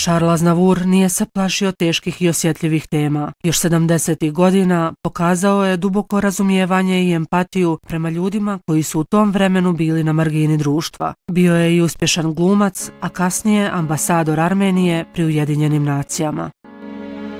Charles Aznavour nije se plašio teških i osjetljivih tema. Još 70. godina pokazao je duboko razumijevanje i empatiju prema ljudima koji su u tom vremenu bili na margini društva. Bio je i uspješan glumac, a kasnije ambasador Armenije pri Ujedinjenim nacijama.